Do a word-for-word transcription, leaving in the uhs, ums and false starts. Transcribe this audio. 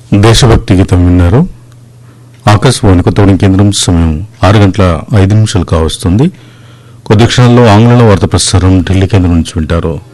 దేశభక్తి గీతం విన్నారు. ఆకాశవాణి కొత్తగూడెం కేంద్రం. సమయం ఆరు గంటల ఐదు నిమిషాలు కావస్తుంది. కొద్ది క్షణాల్లో ఆంగ్లంలో వార్త ప్రసారం ఢిల్లీ కేంద్రం నుంచి వింటారు.